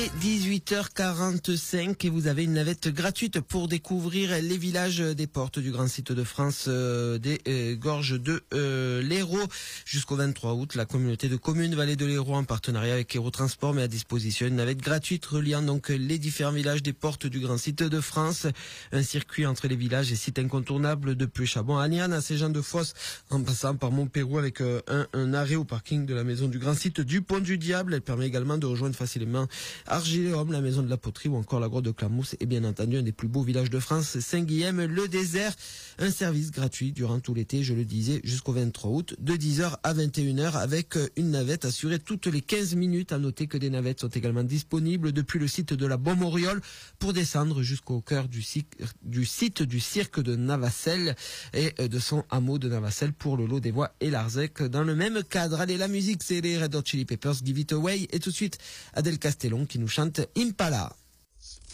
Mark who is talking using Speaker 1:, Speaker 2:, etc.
Speaker 1: 18h45 et vous avez une navette gratuite pour découvrir les villages des portes du grand site de France des Gorges de l'Hérault. Jusqu'au 23 août, la communauté de communes Vallée de l'Hérault en partenariat avec Hérault-Transport met à disposition une navette gratuite reliant donc les différents villages des portes du grand site de France. Un circuit entre les villages et sites incontournables de Puy-Chabon à Aniane, à Saint-Jean-de-Fosse, en passant par Montpérou avec un arrêt au parking de la maison du grand site du Pont du Diable. Elle permet également de rejoindre facilement Argiléum, la maison de la poterie ou encore la grotte de Clamousse et bien entendu un des plus beaux villages de France, Saint-Guilhem-le-Désert. Un service gratuit durant tout l'été, je le disais, jusqu'au 23 août, de 10h à 21h avec une navette assurée toutes les 15 minutes. À noter que des navettes sont également disponibles depuis le site de la Beaume-Auriole pour descendre jusqu'au cœur du site du cirque de Navacelles et de son hameau de Navacelles pour le lot des voies et l'Arzec dans le même cadre. Allez, la musique, c'est les Red Hot Chili Peppers, Give It Away, et tout de suite Adèle Castellon qui nous chante Impala.